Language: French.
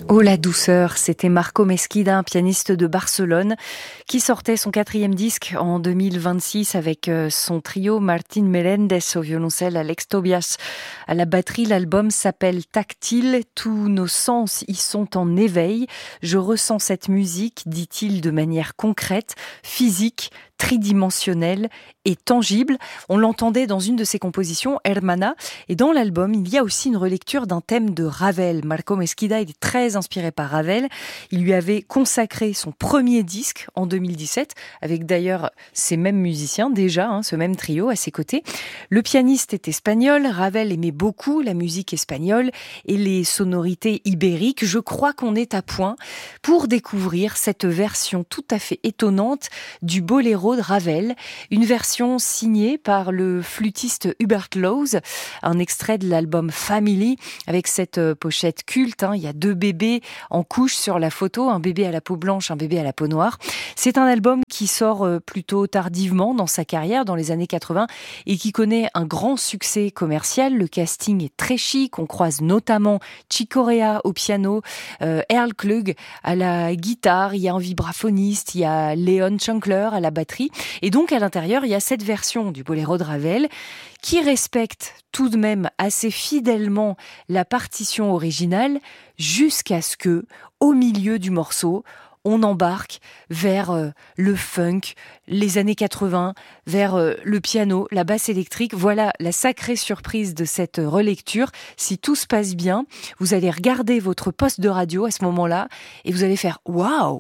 Oh la douceur, c'était Marco Mesquida, un pianiste de Barcelone, qui sortait son 4e disque en 2026 avec son trio Martín Meléndez au violoncelle, Alex Tobias à la batterie. L'album s'appelle Tactile, tous nos sens y sont en éveil. Je ressens cette musique, dit-il de manière concrète, physique, tridimensionnelle et tangible. On l'entendait dans une de ses compositions, Hermana, et dans l'album, il y a aussi une relecture d'un thème de Ravel. Marco Mesquida, il est très inspiré par Ravel. Il lui avait consacré son premier disque en 2017, avec d'ailleurs ces mêmes musiciens déjà, ce même trio à ses côtés. Le pianiste est espagnol, Ravel aimait beaucoup la musique espagnole et les sonorités ibériques. Je crois qu'on est à point pour découvrir cette version tout à fait étonnante du boléro de Ravel, une version signée par le flûtiste Hubert Laws, un extrait de l'album Family avec cette pochette culte. Il y a 2 bébés en couche sur la photo, un bébé à la peau blanche, un bébé à la peau noire. C'est un album qui sort plutôt tardivement dans sa carrière, dans les années 80, et qui connaît un grand succès commercial. Le casting est très chic, on croise notamment Chick Corea au piano, Earl Klug à la guitare, il y a un vibraphoniste, il y a Leon Schunkler à la batterie. Et donc, à l'intérieur, il y a cette version du boléro de Ravel qui respecte tout de même assez fidèlement la partition originale jusqu'à ce que, au milieu du morceau, on embarque vers le funk, les années 80, vers le piano, la basse électrique. Voilà la sacrée surprise de cette relecture. Si tout se passe bien, vous allez regarder votre poste de radio à ce moment-là et vous allez faire « Waouh !»